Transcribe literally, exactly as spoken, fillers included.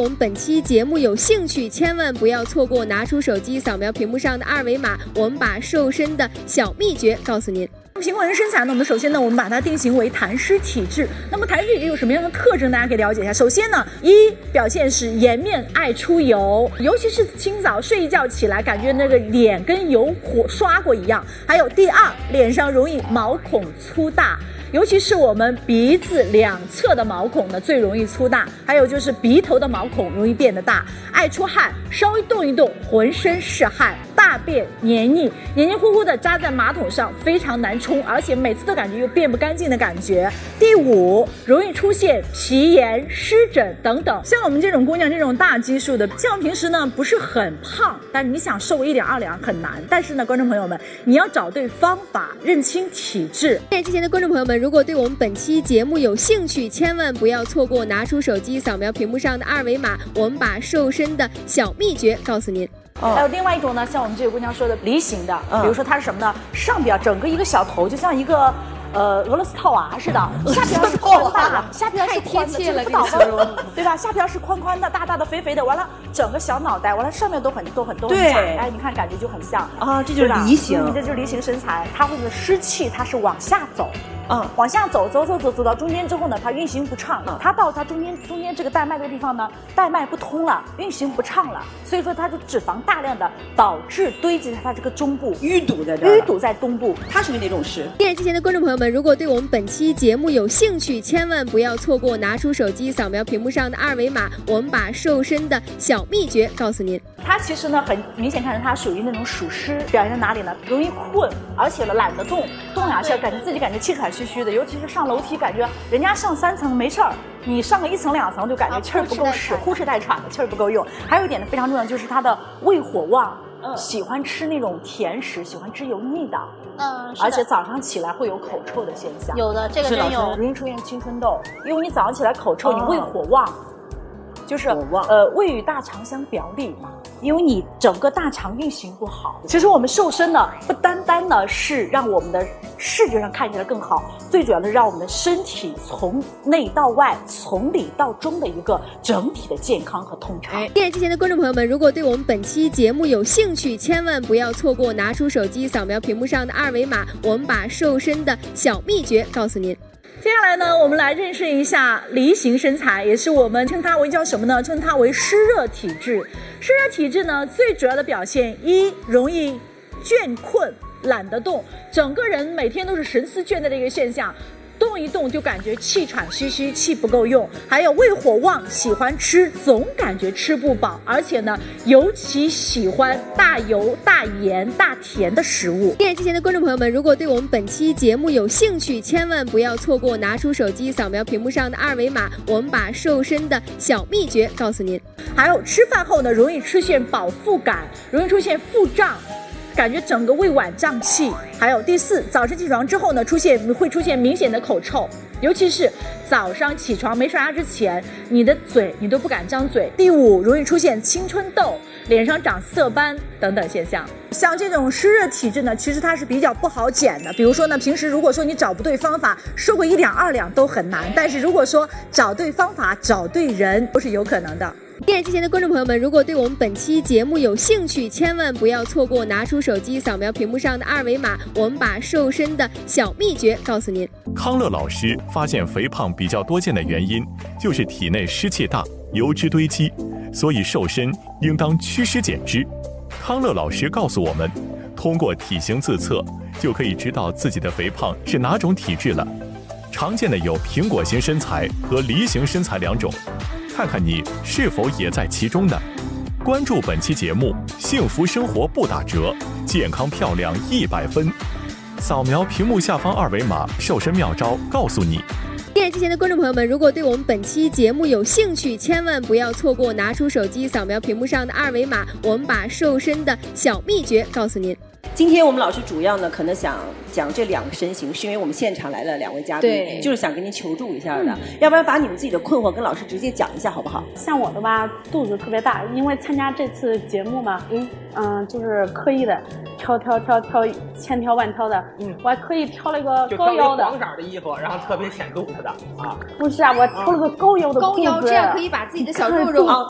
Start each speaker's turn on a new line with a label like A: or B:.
A: 我们本期节目有兴趣，千万不要错过，拿出手机扫描屏幕上的二维码，我们把瘦身的小秘诀告诉您。
B: 苹果人身材呢，我们首先呢，我们把它定型为痰湿体质。那么痰湿体质有什么样的特征？大家可以了解一下。首先呢，一表现是颜面爱出油，尤其是清早睡一觉起来，感觉那个脸跟油火刷过一样。还有第二，脸上容易毛孔粗大。尤其是我们鼻子两侧的毛孔呢最容易粗大，还有就是鼻头的毛孔容易变得大，爱出汗，稍微动一动浑身是汗，大便黏腻黏黏糊糊的扎在马桶上，非常难冲，而且每次都感觉又变不干净的感觉。第五，容易出现皮炎、湿疹等等。像我们这种姑娘这种大基数的，像平时呢不是很胖，但是你想瘦一两二两很难。但是呢，观众朋友们，你要找对方法，认清体质。
A: 在之前的观众朋友们，如果对我们本期节目有兴趣，千万不要错过，拿出手机扫描屏幕上的二维码，我们把瘦身的小秘诀告诉您。
B: 哦、还有另外一种呢，像我们这个姑娘说的梨形的，嗯、比如说它是什么呢？上边整个一个小头，就像一个呃俄罗斯套娃似的，下边是宽大，下边是宽的，这个不倒翁，对吧？下边是宽宽的、大大的、肥肥的，完了整个小脑袋，完了上面都很都很都很窄，哎，你看感觉就很像
C: 啊，这就是梨形，
B: 嗯、这就是梨形身材，它会的湿气它是往下走。嗯，往下走，走走走，走到中间之后呢，它运行不畅。嗯，它到它中间中间这个带脉这个地方呢，带脉不通了，运行不畅了，所以说它的脂肪大量的导致堆积在它这个中部，
C: 淤堵在这儿，
B: 淤堵在东部。
C: 它属于哪种湿？
A: 电视机前的观众朋友们，如果对我们本期节目有兴趣，千万不要错过，拿出手机扫描屏幕上的二维码，我们把瘦身的小秘诀告诉您。
B: 它其实呢，很明显看出它属于那种属湿，表现在哪里呢？容易困，而且呢懒得动，动两下感觉自己感觉气喘吁吁的，尤其是上楼梯，感觉人家上三层没事儿，你上个一层两层就感觉气儿不够使，呼哧带喘的，气儿不够用。还有一点呢非常重要，就是它的胃火旺，嗯，喜欢吃那种甜食，喜欢吃油腻的，
D: 嗯，
B: 而且早上起来会有口臭的现象。
D: 有的，这个真有，
B: 容易出现青春痘，因为你早上起来口臭，你胃火旺。就是呃，胃与大肠相表里嘛，因为你整个大肠运行不好。其实我们瘦身呢，不单单呢是让我们的视觉上看起来更好，最主要的让我们的身体从内到外、从里到中的一个整体的健康和通畅。
A: 电视机前的观众朋友们，如果对我们本期节目有兴趣，千万不要错过，拿出手机扫描屏幕上的二维码，我们把瘦身的小秘诀告诉您。
B: 接下来呢，我们来认识一下梨形身材，也是我们称它为叫什么呢？称它为湿热体质。湿热体质呢，最主要的表现一，容易倦困，懒得动，整个人每天都是神思倦怠的一个现象。动一动就感觉气喘吁吁，气不够用，还有胃火旺，喜欢吃，总感觉吃不饱，而且呢，尤其喜欢大油、大盐、大甜的食物。
A: 电视机前的观众朋友们，如果对我们本期节目有兴趣，千万不要错过，拿出手机扫描屏幕上的二维码，我们把瘦身的小秘诀告诉您。
B: 还有吃饭后呢，容易出现饱腹感，容易出现腹胀。感觉整个胃脘胀气。还有第四，早晨起床之后呢，出现会出现明显的口臭，尤其是早上起床没刷牙之前，你的嘴你都不敢张嘴。第五，容易出现青春痘，脸上长色斑等等现象。像这种湿热体质呢，其实它是比较不好减的。比如说呢，平时如果说你找不对方法，瘦个一两二两都很难，但是如果说找对方法，找对人，都是有可能的。
A: 电视机前的观众朋友们，如果对我们本期节目有兴趣，千万不要错过，拿出手机扫描屏幕上的二维码，我们把瘦身的小秘诀告诉您。
E: 康乐老师发现肥胖比较多见的原因就是体内湿气大，油脂堆积，所以瘦身应当祛湿减脂。康乐老师告诉我们，通过体型自测就可以知道自己的肥胖是哪种体质了。常见的有苹果型身材和梨形身材两种，看看你是否也在其中呢？关注本期节目，幸福生活不打折，健康漂亮一百分。扫描屏幕下方二维码，瘦身妙招告诉你。
A: 电视机前的观众朋友们，如果对我们本期节目有兴趣，千万不要错过，拿出手机扫描屏幕上的二维码，我们把瘦身的小秘诀告诉您。
C: 今天我们老师主要呢，可能想讲这两个身形，是因为我们现场来了两位嘉宾，就是想跟您求助一下的。嗯、要不然把你们自己的困惑跟老师直接讲一下，好不好？
F: 像我的吧，肚子特别大，因为参加这次节目嘛，嗯嗯、呃，就是刻意的挑挑挑挑，千挑万挑的，嗯，我还刻意挑了一个高腰的，
G: 黄色的衣服，然后特别显肚子的啊。
F: 不是啊，我挑了个高腰的，
D: 高腰这样可以把自己的小肉肉。